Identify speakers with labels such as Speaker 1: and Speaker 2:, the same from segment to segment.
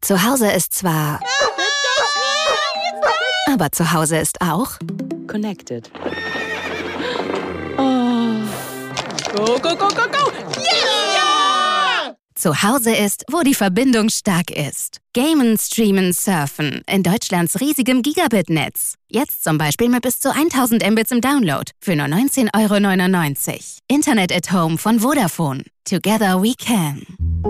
Speaker 1: Zu Hause ist zwar... Aber zu Hause ist auch...
Speaker 2: Connected.
Speaker 3: Oh. Go, go, go, go, go! Yeah!
Speaker 1: Zu Hause ist, wo die Verbindung stark ist. Gamen, streamen, surfen. In Deutschlands riesigem Gigabit-Netz. Jetzt zum Beispiel mit bis zu 1000 Mbits im Download. Für nur 19,99 €. Internet at Home von Vodafone. Together we can.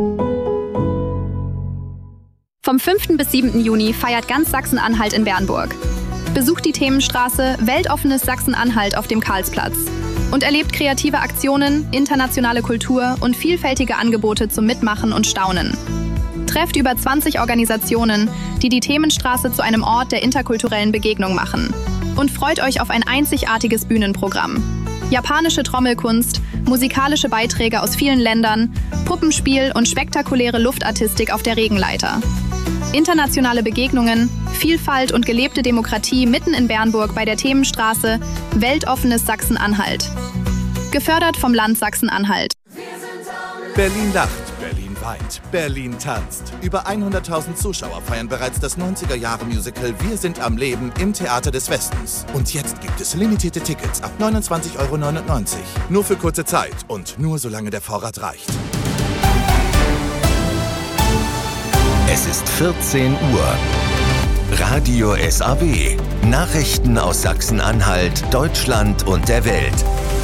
Speaker 4: Vom 5. bis 7. Juni feiert ganz Sachsen-Anhalt in Bernburg. Besucht die Themenstraße Weltoffenes Sachsen-Anhalt auf dem Karlsplatz und erlebt kreative Aktionen, internationale Kultur und vielfältige Angebote zum Mitmachen und Staunen. Trefft über 20 Organisationen, die die Themenstraße zu einem Ort der interkulturellen Begegnung machen. Und freut euch auf ein einzigartiges Bühnenprogramm. Japanische Trommelkunst, musikalische Beiträge aus vielen Ländern, Puppenspiel und spektakuläre Luftartistik auf der Regenleiter. Internationale Begegnungen, Vielfalt und gelebte Demokratie mitten in Bernburg bei der Themenstraße Weltoffenes Sachsen-Anhalt. Gefördert vom Land Sachsen-Anhalt.
Speaker 5: Berlin lacht, Berlin weint, Berlin tanzt. Über 100.000 Zuschauer feiern bereits das 90er-Jahre-Musical Wir sind am Leben im Theater des Westens. Und jetzt gibt es limitierte Tickets ab 29,99 €. Nur für kurze Zeit und nur solange der Vorrat reicht.
Speaker 6: Es ist 14 Uhr. Radio SAW. Nachrichten aus Sachsen-Anhalt, Deutschland und der Welt.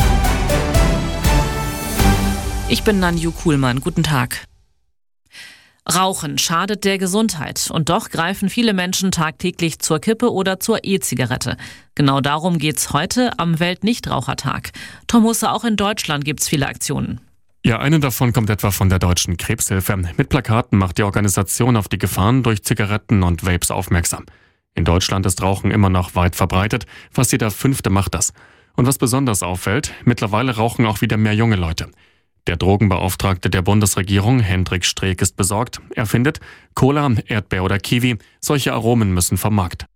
Speaker 2: Ich bin Nanju Kuhlmann. Guten Tag. Rauchen schadet der Gesundheit und doch greifen viele Menschen tagtäglich zur Kippe oder zur E-Zigarette. Genau darum geht's heute am Weltnichtrauchertag. Tom Husse, auch in Deutschland gibt's viele Aktionen.
Speaker 7: Ja, eine davon kommt etwa von der Deutschen Krebshilfe. Mit Plakaten macht die Organisation auf die Gefahren durch Zigaretten und Vapes aufmerksam. In Deutschland ist Rauchen immer noch weit verbreitet. Fast jeder Fünfte macht das. Und was besonders auffällt, mittlerweile rauchen auch wieder mehr junge Leute. Der Drogenbeauftragte der Bundesregierung, Hendrik Streeck, ist besorgt. Er findet, Cola, Erdbeer oder Kiwi, solche Aromen müssen vom Markt.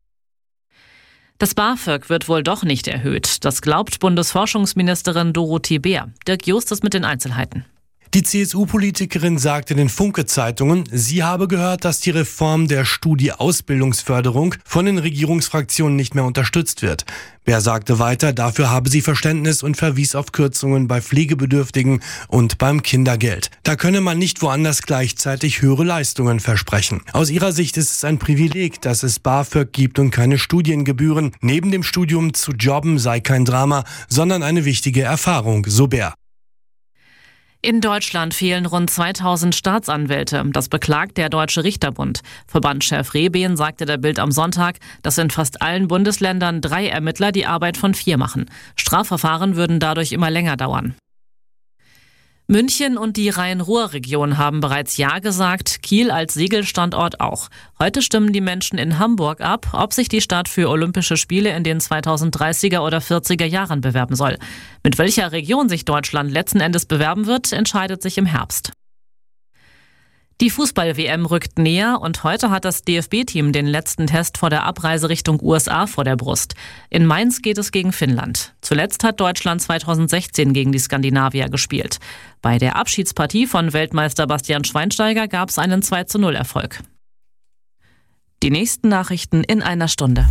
Speaker 2: Das BAföG wird wohl doch nicht erhöht. Das glaubt Bundesforschungsministerin Dorothee Bär. Dirk Justus mit den Einzelheiten.
Speaker 8: Die CSU-Politikerin sagte den Funke-Zeitungen, sie habe gehört, dass die Reform der Studie-Ausbildungsförderung von den Regierungsfraktionen nicht mehr unterstützt wird. Bär sagte weiter, dafür habe sie Verständnis und verwies auf Kürzungen bei Pflegebedürftigen und beim Kindergeld. Da könne man nicht woanders gleichzeitig höhere Leistungen versprechen. Aus ihrer Sicht ist es ein Privileg, dass es BAföG gibt und keine Studiengebühren. Neben dem Studium zu jobben sei kein Drama, sondern eine wichtige Erfahrung, so Bär.
Speaker 2: In Deutschland fehlen rund 2000 Staatsanwälte. Das beklagt der Deutsche Richterbund. Verbandschef Rehbehn sagte der Bild am Sonntag, dass in fast allen Bundesländern 3 Ermittler die Arbeit von 4 machen. Strafverfahren würden dadurch immer länger dauern. München und die Rhein-Ruhr-Region haben bereits Ja gesagt, Kiel als Segelstandort auch. Heute stimmen die Menschen in Hamburg ab, ob sich die Stadt für Olympische Spiele in den 2030er oder 40er Jahren bewerben soll. Mit welcher Region sich Deutschland letzten Endes bewerben wird, entscheidet sich im Herbst. Die Fußball-WM rückt näher und heute hat das DFB-Team den letzten Test vor der Abreise Richtung USA vor der Brust. In Mainz geht es gegen Finnland. Zuletzt hat Deutschland 2016 gegen die Skandinavier gespielt. Bei der Abschiedspartie von Weltmeister Bastian Schweinsteiger gab es einen 2:0-Erfolg. Die nächsten Nachrichten in einer Stunde.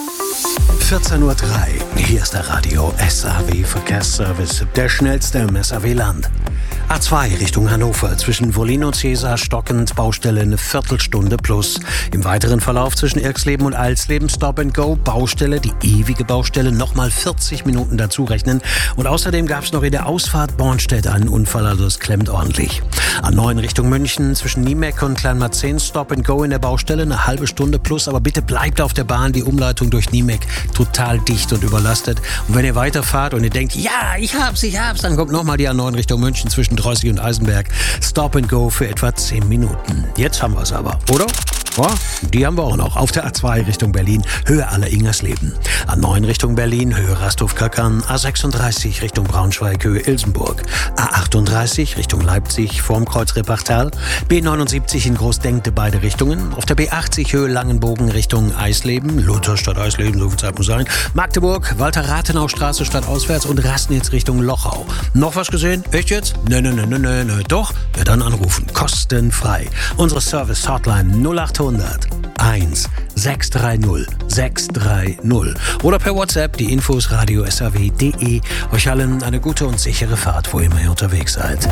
Speaker 9: 14:03 Uhr, hier ist der Radio SAW Verkehrsservice, der schnellste im SAW-Land. A2 Richtung Hannover, zwischen Wolino, Cäsar, stockend, Baustelle eine Viertelstunde plus. Im weiteren Verlauf zwischen Irxleben und Alsleben, Stop and Go, Baustelle, die ewige Baustelle, nochmal 40 Minuten dazu rechnen. Und außerdem gab es noch in der Ausfahrt Bornstedt einen Unfall, also es klemmt ordentlich. A9 Richtung München, zwischen Niemek und Kleinmarzehn, Stop and Go in der Baustelle, eine halbe Stunde plus, aber bitte bleibt auf der Bahn, die Umleitung durch Niemek total dicht und überlastet. Und wenn ihr weiterfahrt und ihr denkt, ja, ich hab's, dann kommt nochmal die A9 Richtung München zwischen Drossig und Eisenberg. Stop and Go für etwa 10 Minuten. Jetzt haben wir's aber, oder? Oh, die haben wir auch noch. Auf der A2 Richtung Berlin, Höhe Aller-Ingersleben. A9 Richtung Berlin, Höhe Rasthof-Kackern. A36 Richtung Braunschweig, Höhe Ilsenburg. A38 Richtung Leipzig, vorm Kreuz Repartal. B79 in Großdenkte beide Richtungen. Auf der B80 Höhe Langenbogen Richtung Eisleben. Luther statt Eisleben, so viel Zeit muss sein. Magdeburg, Walter-Rathenau-Straße statt auswärts und Rassnitz Richtung Lochau. Noch was gesehen? Echt jetzt? Nö. Doch? Ja, dann anrufen. Kostenfrei. Unsere Service-Hotline 0800 1 630 630 oder per WhatsApp die Infos radio.saw.de. Euch allen eine gute und sichere Fahrt, wo immer ihr unterwegs seid.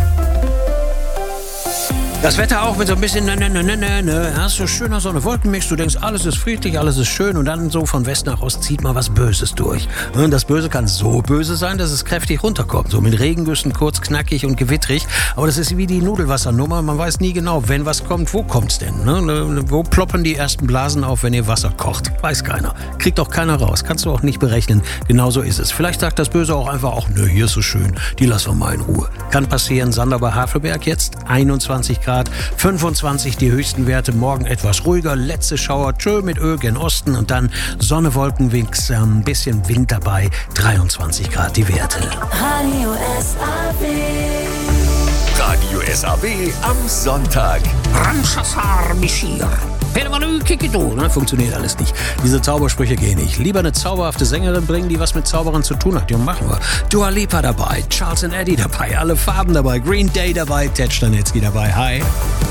Speaker 9: Das Wetter auch mit so ein bisschen Hast du schöner Sonne, Wolkenmix, du denkst, alles ist friedlich, alles ist schön und dann so von West nach Ost zieht mal was Böses durch. Und das Böse kann so böse sein, dass es kräftig runterkommt, so mit Regengüssen, kurz, knackig und gewittrig. Aber das ist wie die Nudelwassernummer, man weiß nie genau, wenn was kommt, wo kommt's denn? Ne? Wo ploppen die ersten Blasen auf, wenn ihr Wasser kocht? Weiß keiner. Kriegt auch keiner raus, kannst du auch nicht berechnen. Genauso ist es. Vielleicht sagt das Böse auch einfach, ach nö, hier ist so schön, die lassen wir mal in Ruhe. Kann passieren, Sander bei Havelberg jetzt, 21 Grad, 25 die höchsten Werte, morgen etwas ruhiger, letzte Schauer, tschö mit Öl gen Osten und dann Sonne, Wolkenwix, ein bisschen Wind dabei, 23 Grad die Werte.
Speaker 10: Radio SAW.
Speaker 6: Radio SAW am Sonntag.
Speaker 9: Ramshassar Mishir. Funktioniert alles nicht. Diese Zaubersprüche gehen nicht. Lieber eine zauberhafte Sängerin bringen, die was mit Zauberern zu tun hat. Ja, machen wir. Dua Lipa dabei, Charles & Eddie dabei, alle Farben dabei, Green Day dabei, Ted Stanitzky dabei. Hi.